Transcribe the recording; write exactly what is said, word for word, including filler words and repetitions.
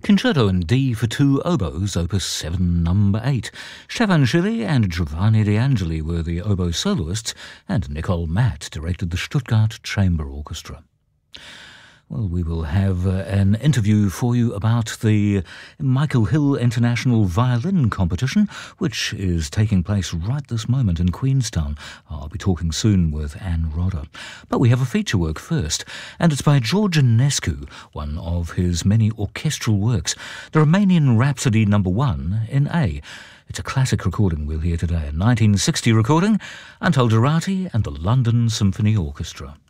Concerto in D for two oboes, opus seven, number eight. Stefan Schilly and Giovanni De Angeli were the oboe soloists, and Nicole Matt directed the Stuttgart Chamber Orchestra. Well, we will have uh, an interview for you about the Michael Hill International Violin Competition, which is taking place right this moment in Queenstown. I'll be talking soon with Anne Rodder. But we have a feature work first, and it's by George Enescu, one of his many orchestral works, the Romanian Rhapsody number one in A. It's a classic recording we'll hear today, a nineteen sixty recording, Antal Durati and the London Symphony Orchestra.